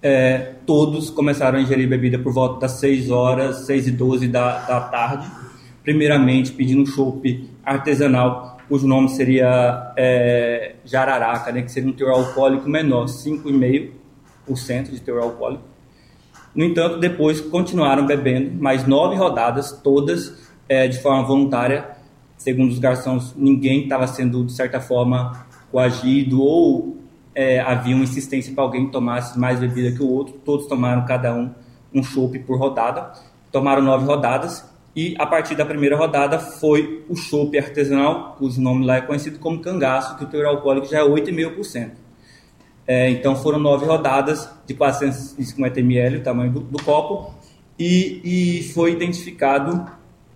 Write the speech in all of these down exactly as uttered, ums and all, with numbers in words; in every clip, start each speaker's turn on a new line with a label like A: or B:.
A: é, todos começaram a ingerir bebida por volta das seis horas, seis e doze da, da tarde, primeiramente pedindo um chopp artesanal, cujo nome seria é, Jararaca, né, que seria um teor alcoólico menor, cinco vírgula cinco por cento de teor alcoólico. No entanto, depois continuaram bebendo mais nove rodadas, todas é, de forma voluntária. Segundo os garçons, ninguém estava sendo, de certa forma, coagido ou é, havia uma insistência para alguém que tomasse mais bebida que o outro. Todos tomaram, cada um, um chopp por rodada. Tomaram nove rodadas e, a partir da primeira rodada, foi o chopp artesanal, cujo nome lá é conhecido como cangaço, que o teor alcoólico já é oito vírgula cinco por cento. É, então, foram nove rodadas de quatrocentos e cinquenta mililitros, o tamanho do, do copo, e, e foi identificado...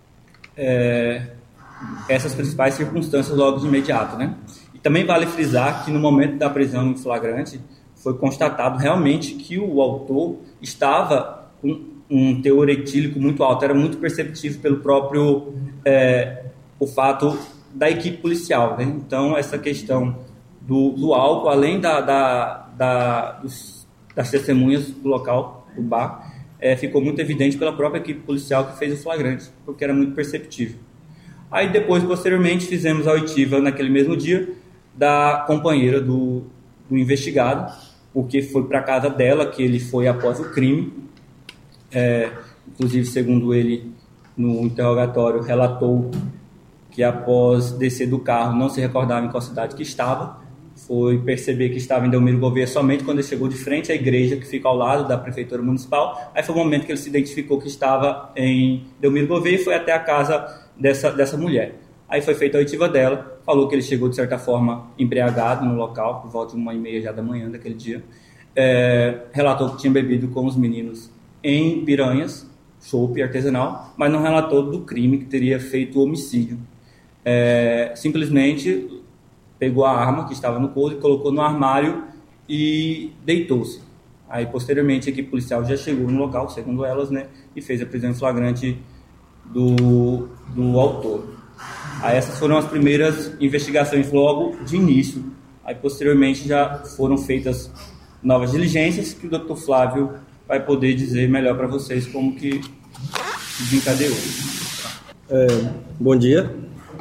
A: É, essas principais circunstâncias logo de imediato, né? E também vale frisar que no momento da prisão em flagrante foi constatado realmente que o autor estava com um teor etílico muito alto, era muito perceptível pelo próprio é, o fato da equipe policial, né? Então essa questão do, do álcool, além da, da, da, dos, das testemunhas do local, do bar, é, ficou muito evidente pela própria equipe policial que fez o flagrante, porque era muito perceptível. Aí depois, posteriormente, fizemos a oitiva naquele mesmo dia da companheira do, do investigado, porque foi para a casa dela que ele foi após o crime. É, inclusive, segundo ele, no interrogatório, relatou que após descer do carro não se recordava em qual cidade que estava. Foi perceber que estava em Delmiro Gouveia somente quando ele chegou de frente à igreja que fica ao lado da prefeitura municipal. Aí foi o momento que ele se identificou que estava em Delmiro Gouveia e foi até a casa dessa, dessa mulher. Aí foi feita a oitiva dela, falou que ele chegou de certa forma embriagado no local, por volta de uma e meia já da manhã daquele dia. É, relatou que tinha bebido com os meninos em Piranhas, chopp artesanal, mas não relatou do crime, que teria feito o homicídio. É, simplesmente pegou a arma que estava no couro e colocou no armário e deitou-se. Aí, posteriormente, a equipe policial já chegou no local, segundo elas, né, e fez a prisão em flagrante do, do autor. Aí, essas foram as primeiras investigações logo de início. Aí, posteriormente, já foram feitas novas diligências que o doutor Flávio vai poder dizer melhor para vocês como que desencadeou.
B: É, bom dia.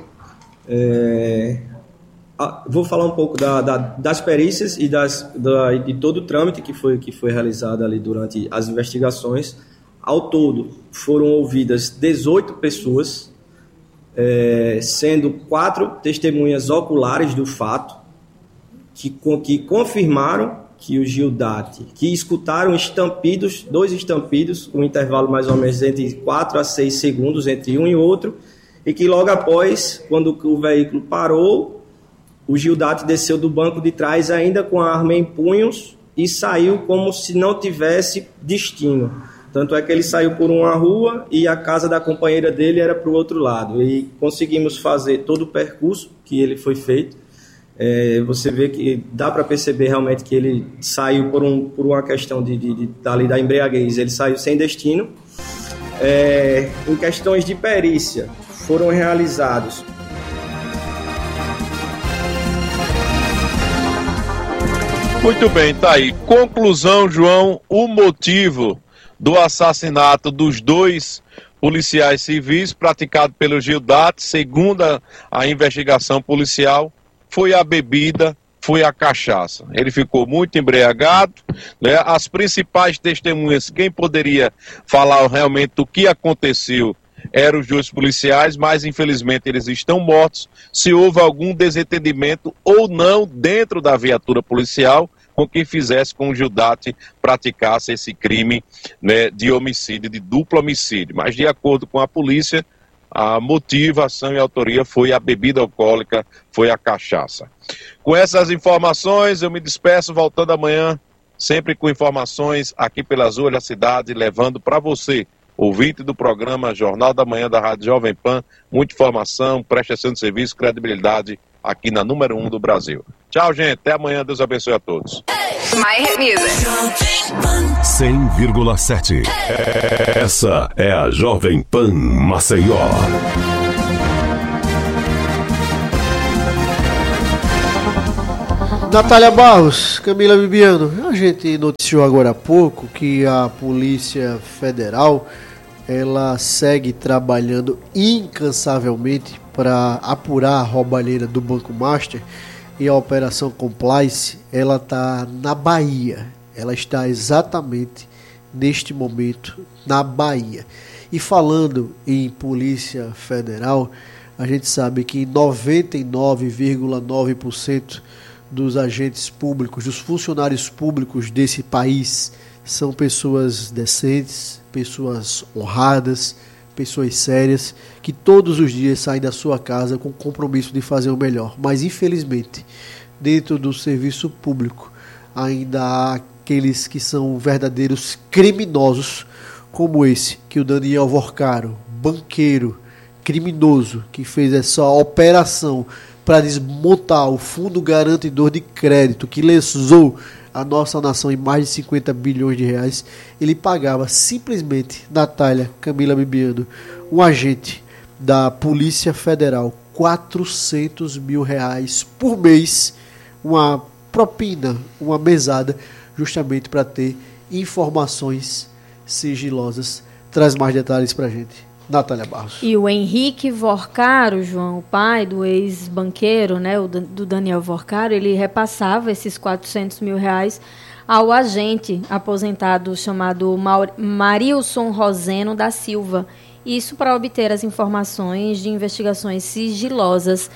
B: É... Ah, vou falar um pouco da, da, das perícias e das, da, de todo o trâmite que foi, que foi realizado ali durante as investigações. Ao todo, foram ouvidas dezoito pessoas, é, sendo quatro testemunhas oculares do fato, que, que confirmaram que o Gildati, que escutaram estampidos, dois estampidos, com um intervalo mais ou menos entre quatro a seis segundos entre um e outro, e que logo após, quando o veículo parou, o Gildati desceu do banco de trás ainda com a arma em punhos e saiu como se não tivesse destino. Tanto é que ele saiu por uma rua e a casa da companheira dele era para o outro lado. E conseguimos fazer todo o percurso que ele foi feito. É, você vê que dá para perceber realmente que ele saiu por, um, por uma questão de, de, de, de, da embriaguez. Ele saiu sem destino. É, em questões de perícia, foram realizados...
C: Muito bem, tá aí. Conclusão, João, o motivo do assassinato dos dois policiais civis praticado pelo Gildati, segundo a, a investigação policial, foi a bebida, foi a cachaça. Ele ficou muito embriagado, né? As principais testemunhas, quem poderia falar realmente do que aconteceu eram os dois policiais, mas infelizmente eles estão mortos. Se houve algum desentendimento ou não dentro da viatura policial com quem fizesse com o Gildati praticasse esse crime, né, de homicídio, de duplo homicídio. Mas de acordo com a polícia, a motivação e a autoria foi a bebida alcoólica, foi a cachaça. Com essas informações eu me despeço, voltando amanhã, sempre com informações aqui pelas ruas da cidade, levando para você, ouvinte do programa Jornal da Manhã da Rádio Jovem Pan, muita informação, prestação de serviço, credibilidade aqui na número um do Brasil. Tchau, gente. Até amanhã. Deus abençoe a todos.
D: My Hit Music.
E: cem vírgula sete. Essa é a Jovem Pan Maceió.
D: Natália Barros, Camila Bibiano, a gente noticiou agora há pouco que a Polícia Federal ela segue trabalhando incansavelmente para apurar a roubalheira do Banco Master, e a Operação Compliance ela está na Bahia, ela está exatamente neste momento na Bahia. E falando em Polícia Federal, a gente sabe que noventa e nove vírgula nove por cento dos agentes públicos, dos funcionários públicos desse país são pessoas decentes, pessoas honradas, pessoas sérias, que todos os dias saem da sua casa com o compromisso de fazer o melhor. Mas, infelizmente, dentro do serviço público, ainda há aqueles que são verdadeiros criminosos, como esse, que o Daniel Vorcaro, banqueiro, criminoso, que fez essa operação para desmontar o Fundo Garantidor de Crédito, que lesou a nossa nação em mais de cinquenta bilhões de reais, ele pagava simplesmente, Natália, Camila Bibiano, um agente da Polícia Federal, quatrocentos mil reais por mês, uma propina, uma mesada, justamente para ter informações sigilosas. Traz mais detalhes para a gente, Natália Barros.
F: E o Henrique Vorcaro, João, o pai do ex-banqueiro, né, o do Daniel Vorcaro, ele repassava esses quatrocentos mil reais ao agente aposentado chamado Marilson Roseno da Silva. Isso para obter as informações de investigações sigilosas.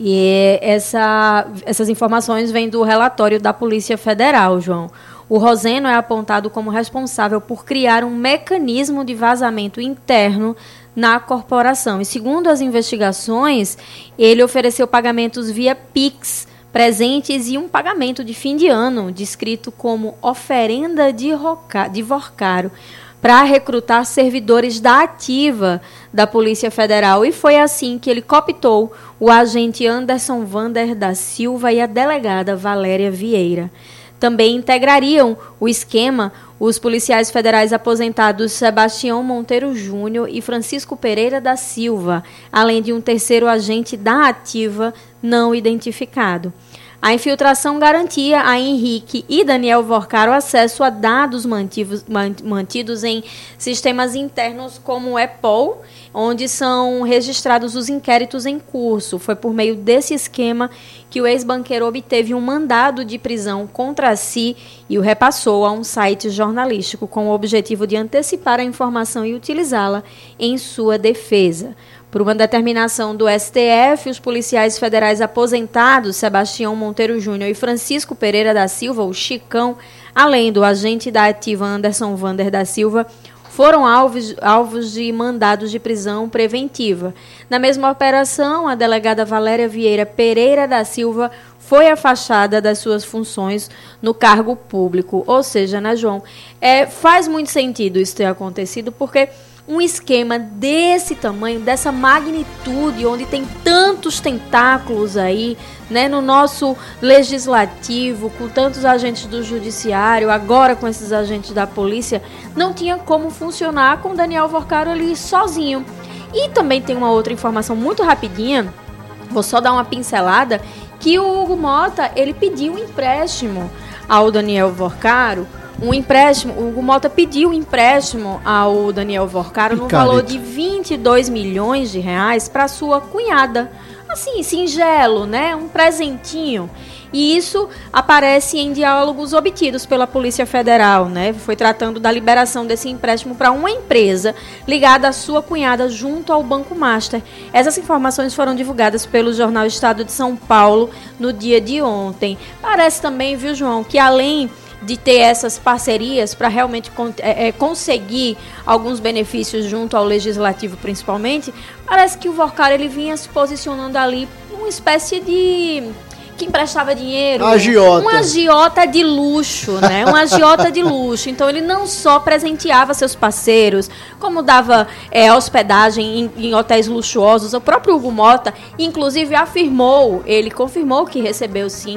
F: E essa, essas informações vêm do relatório da Polícia Federal, João. O Roseno é apontado como responsável por criar um mecanismo de vazamento interno na corporação. E segundo as investigações, ele ofereceu pagamentos via Pix, presentes e um pagamento de fim de ano, descrito como oferenda de, roca, de Vorcaro, para recrutar servidores da ativa da Polícia Federal. E foi assim que ele cooptou o agente Anderson Vander da Silva e a delegada Valéria Vieira. Também integrariam o esquema os policiais federais aposentados Sebastião Monteiro Júnior e Francisco Pereira da Silva, além de um terceiro agente da ativa não identificado. A infiltração garantia a Henrique e Daniel Vorcaro acesso a dados mantivos, mantidos em sistemas internos como o EPOL, onde são registrados os inquéritos em curso. Foi por meio desse esquema que o ex-banqueiro obteve um mandado de prisão contra si e o repassou a um site jornalístico com o objetivo de antecipar a informação e utilizá-la em sua defesa. Por uma determinação do S T F, os policiais federais aposentados Sebastião Monteiro Júnior e Francisco Pereira da Silva, o Chicão, além do agente da ativa Anderson Vander da Silva, foram alvos, alvos de mandados de prisão preventiva. Na mesma operação, a delegada Valéria Vieira Pereira da Silva foi afastada das suas funções no cargo público. Ou seja, né, João, é, faz muito sentido isso ter acontecido, porque um esquema desse tamanho, dessa magnitude, onde tem tantos tentáculos aí, né, no nosso legislativo, com tantos agentes do judiciário, agora com esses agentes da polícia, não tinha como funcionar com Daniel Vorcaro ali sozinho. E também tem uma outra informação muito rapidinha, vou só dar uma pincelada, que o Hugo Mota, ele pediu um empréstimo ao Daniel Vorcaro, um empréstimo, o Hugo Mota pediu um empréstimo ao Daniel Vorcaro no valor de vinte e dois milhões de reais para sua cunhada. Assim, singelo, né? Um presentinho. E isso aparece em diálogos obtidos pela Polícia Federal, né? Foi tratando da liberação desse empréstimo para uma empresa ligada à sua cunhada junto ao Banco Master. Essas informações foram divulgadas pelo jornal Estado de São Paulo no dia de ontem. Parece também, viu, João, que além de ter essas parcerias para realmente é, é, conseguir alguns benefícios junto ao Legislativo, principalmente, parece que o Vorcaro ele vinha se posicionando ali uma espécie de que emprestava dinheiro,
D: agiota.
F: um agiota de luxo, né? Um agiota de luxo. Então ele não só presenteava seus parceiros, como dava é, hospedagem em, em hotéis luxuosos. O próprio Hugo Mota, inclusive, afirmou, ele confirmou que recebeu sim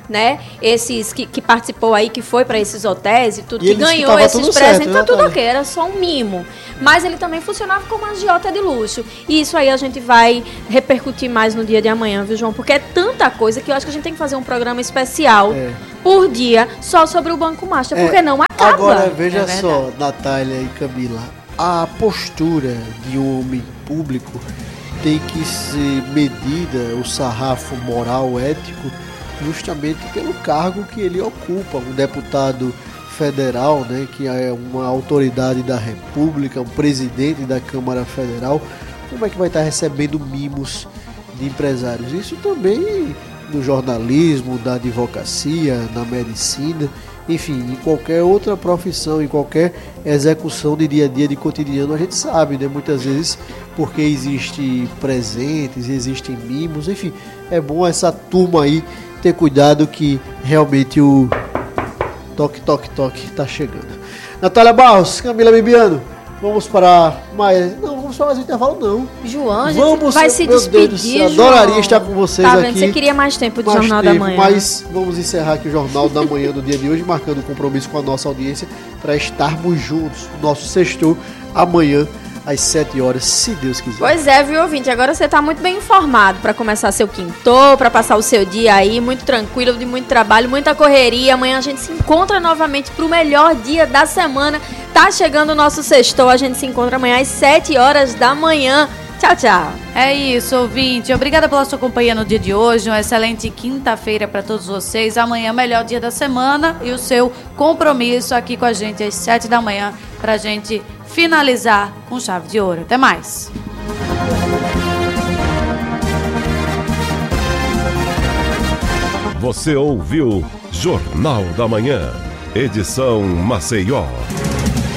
F: né? Esses que, que participou aí, que foi para esses hotéis e tudo,
D: E
F: que
D: ele disse que
F: ganhou
D: tava
F: esses
D: tudo
F: presentes,
D: certo,
F: tá
D: né,
F: tudo
D: Natália?
F: ok, era só um mimo. Mas ele também funcionava como agiota de luxo. E isso aí a gente vai repercutir mais no dia de amanhã, viu, João? Porque é tanta coisa que eu acho que a gente tem que fazer um programa especial
D: É.
F: por dia só sobre o Banco Master,
D: É,
F: porque não acaba.
D: Agora, veja
F: É
D: só,
F: verdade.
D: Natália e Camila, a postura de um homem público tem que ser medida, o sarrafo moral, ético, justamente pelo cargo que ele ocupa. Um deputado federal, né, que é uma autoridade da República, um presidente da Câmara Federal, como é que vai estar recebendo mimos de empresários? Isso também no jornalismo, da advocacia, na medicina, enfim, em qualquer outra profissão, em qualquer execução de dia a dia, de cotidiano, a gente sabe, né? Muitas vezes porque existe presentes, existem mimos, enfim, é bom essa turma aí ter cuidado que realmente o toque, toque, toque está chegando. Natália Barros, Camila Bibiano, vamos para mais... Não, vamos para mais um intervalo, não.
F: João, a gente
D: Vamos,
F: vai se
D: meu Deus do
F: despedir,
D: céu,
F: João.
D: adoraria estar com vocês
F: tá vendo?
D: aqui.
F: Você queria mais tempo de
D: Mais
F: Jornal
D: tempo,
F: da Manhã.
D: Mas vamos encerrar aqui o Jornal da Manhã do dia de hoje, marcando um compromisso com a nossa audiência para estarmos juntos no nosso sextou amanhã às sete horas, se Deus quiser.
F: Pois é, viu, ouvinte? Agora você tá muito bem informado para começar seu quinto, para passar o seu dia aí, muito tranquilo, de muito trabalho, muita correria. Amanhã a gente se encontra novamente pro melhor dia da semana. Tá chegando o nosso sextou, a gente se encontra amanhã às sete horas da manhã. Tchau, tchau.
G: É isso, ouvinte. Obrigada pela sua companhia no dia de hoje. Uma excelente quinta-feira para todos vocês. Amanhã, melhor dia da semana e o seu compromisso aqui com a gente às sete da manhã para a gente finalizar com chave de ouro. Até mais.
E: Você ouviu Jornal da Manhã, edição Maceió.